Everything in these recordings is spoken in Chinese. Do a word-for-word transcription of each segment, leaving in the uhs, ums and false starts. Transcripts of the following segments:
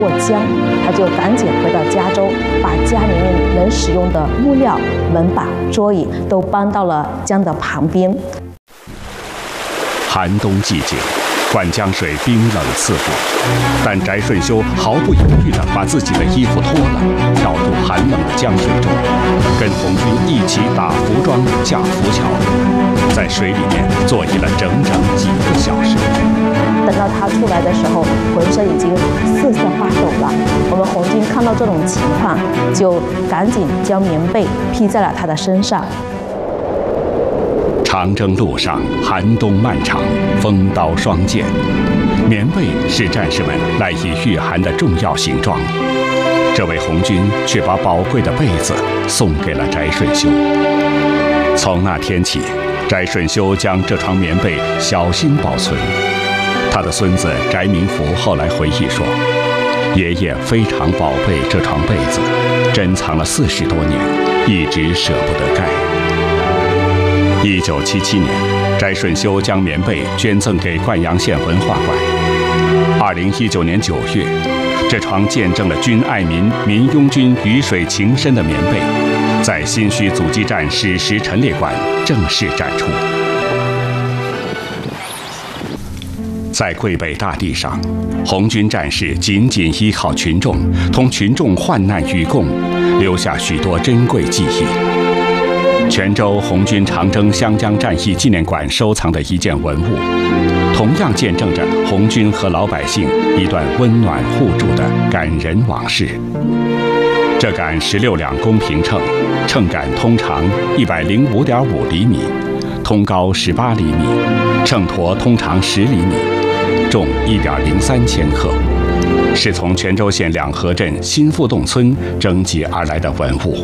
过江，他就赶紧回到加州，把家里面能使用的木料、门把、桌椅都搬到了江的旁边。 寒冬寂静，灌江水冰冷刺骨，但翟顺修毫不犹豫地把自己的衣服脱了，跳入寒冷的江水中，跟红军一起打浮桩、架浮桥，在水里面坐蹂了整整几个小时。 等到他出来的时候，浑身已经瑟瑟发抖了。我们红军看到这种情况，就赶紧将棉被披在了他的身上。 长征路上寒冬漫长，风刀霜剑，棉被是战士们赖以御寒的重要行装。这位红军却把宝贵的被子送给了翟顺修。从那天起，翟顺修将这床棉被小心保存。他的孙子翟明福后来回忆说，爷爷非常宝贝这床被子，珍藏了四十多年，一直舍不得盖。一九七七年，翟顺修将棉被捐赠给灌阳县文化馆。二零一九年九月，这床见证了军爱民、民拥军鱼水情深的棉被，在新圩阻击战史实陈列馆正式展出。在桂北大地上，红军战士紧紧依靠群众，同群众患难与共，留下许多珍贵记忆。泉州红军长征湘江战役纪念馆收藏的一件文物，同样见证着红军和老百姓一段温暖互助的感人往事。这杆十六两公平秤，秤杆通长一百零五点五厘米，通高十八厘米，秤砣通长十厘米，重一点零三千克，是从泉州县两河镇新富洞村征集而来的文物。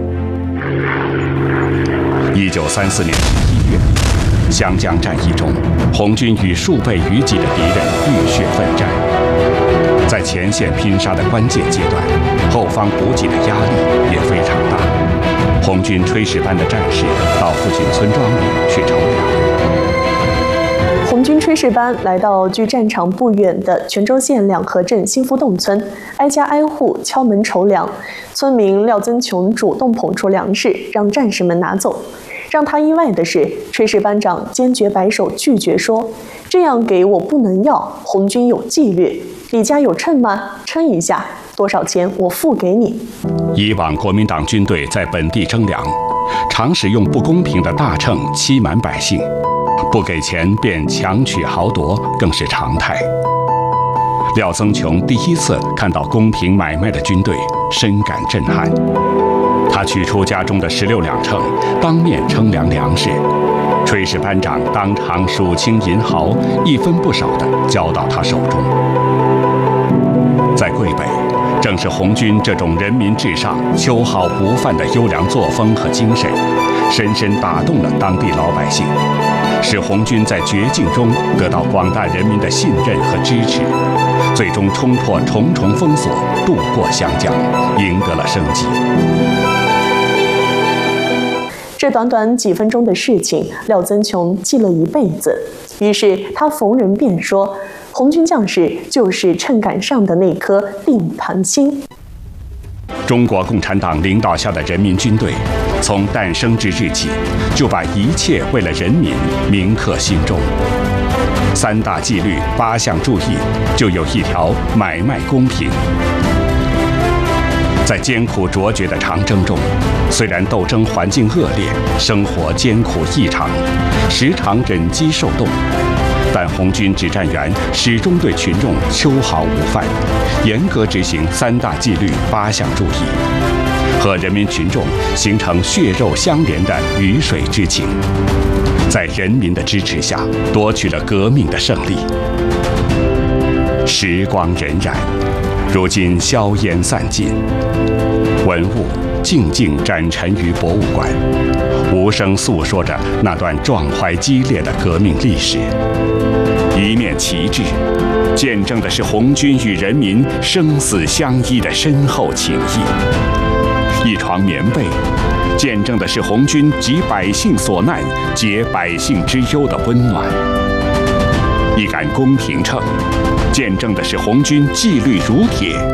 一九三四年十一月，湘江战役中，红军与数倍于己的敌人浴血奋战。在前线拼杀的关键阶段，后方补给的压力也非常大。红军炊事班的战士到附近村庄里去筹粮。 红军炊事班来到距战场不远的泉州县两河镇新富洞村，挨家挨户敲门筹粮。村民廖增琼主动捧出粮食，让战士们拿走。让他意外的是，炊事班长坚决摆手拒绝说：“这样给我不能要，红军有纪律。你家有秤吗？称一下，多少钱我付给你。” 以往国民党军队在本地征粮，常使用不公平的大秤欺瞒百姓，不给钱便强取豪夺，更是常态。廖增琼第一次看到公平买卖的军队，深感震撼。他取出家中的十六两秤，当面称量粮食。炊事班长当场数清银毫，一分不少地交到他手中。在桂北，正是红军这种人民至上、秋毫不犯的优良作风和精神，深深打动了当地老百姓，使红军在绝境中得到广大人民的信任和支持，最终冲破重重封锁，渡过湘江，赢得了生机。 这短短几分钟的事情，廖增琼记了一辈子。于是他逢人便说：“红军将士就是秤杆上的那颗定盘星。” 中国共产党领导下的人民军队，从诞生之日起，就把一切为了人民铭刻心中。三大纪律、八项注意，就有一条买卖公平。在艰苦卓绝的长征中，虽然斗争环境恶劣，生活艰苦异常，时常忍饥受冻，但红军指战员始终对群众秋毫无犯，严格执行三大纪律、八项注意，和人民群众形成血肉相连的鱼水之情，在人民的支持下夺取了革命的胜利。时光荏苒，如今硝烟散尽，文物静静展陈于博物馆，无声诉说着那段壮怀激烈的革命历史。一面旗帜，见证的是红军与人民生死相依的深厚情谊；一床棉被，见证的是红军急百姓所难、解百姓之忧的温暖；一杆公平秤， 见证的是红军纪律如铁、